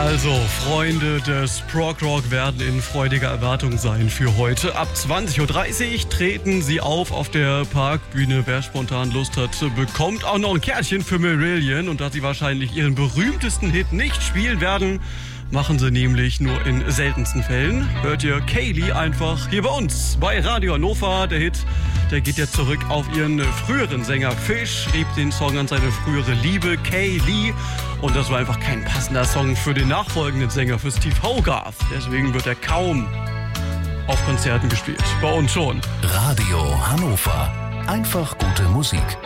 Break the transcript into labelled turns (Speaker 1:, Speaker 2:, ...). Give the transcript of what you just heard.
Speaker 1: Also, Freunde des Prog Rock werden in freudiger Erwartung sein für heute. Ab 20.30 Uhr treten sie auf der Parkbühne. Wer spontan Lust hat, bekommt auch noch ein Kärtchen für Marillion. Und da sie wahrscheinlich ihren berühmtesten Hit nicht spielen werden, machen sie nämlich nur in seltensten Fällen. Hört ihr Kaylee einfach hier bei uns bei Radio Hannover. Der Hit, der geht jetzt zurück auf ihren früheren Sänger Fish, schrieb den Song an seine frühere Liebe Kaylee. Und das war einfach kein passender Song für den nachfolgenden Sänger, für Steve Hogarth. Deswegen wird er kaum auf Konzerten gespielt. Bei uns schon.
Speaker 2: Radio Hannover. Einfach gute Musik.